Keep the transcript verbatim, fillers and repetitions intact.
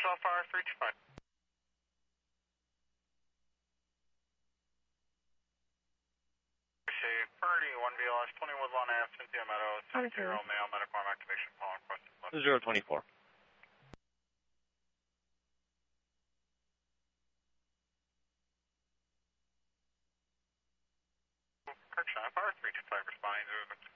twelve fire three two five. Purdy, one B L S, twenty Woodlawn Ave, Cynthia Meadows, seven-year-old male, medical arm activation, pollen requested. zero twenty-four. Kirkshire, fire three two five, responding to